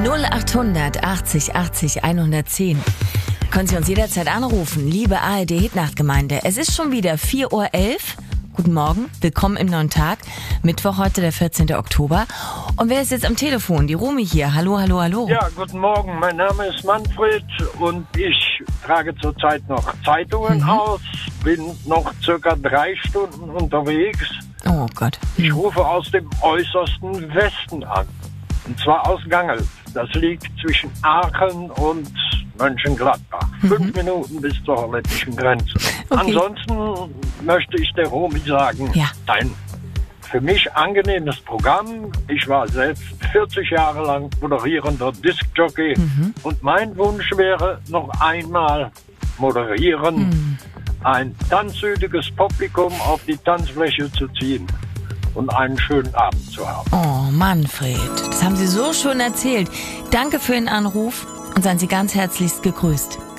0800 80 80 110. Können Sie uns jederzeit anrufen, liebe ARD-Hitnachtgemeinde. Es ist schon wieder 4:11 Uhr. Guten Morgen, willkommen im neuen Tag. Mittwoch heute, der 14. Oktober. Und wer ist jetzt am Telefon? Die Romy hier. Hallo, hallo, hallo. Ja, guten Morgen. Mein Name ist Manfred und ich trage zurzeit noch Zeitungen aus. Bin noch circa 3 Stunden unterwegs. Oh Gott. Ich rufe aus dem äußersten Westen an. Und zwar aus Gangel. Das liegt zwischen Aachen und Mönchengladbach. 5 Minuten bis zur holländischen Grenze. Okay. Ansonsten möchte ich der Romy sagen, Ja. ein für mich angenehmes Programm. Ich war selbst 40 Jahre lang moderierender Diskjockey. Und mein Wunsch wäre, noch einmal moderieren, ein tanzsüchtiges Publikum auf die Tanzfläche zu ziehen und einen schönen Abend zu haben. Oh, Manfred, das haben Sie so schön erzählt. Danke für den Anruf und seien Sie ganz herzlichst gegrüßt.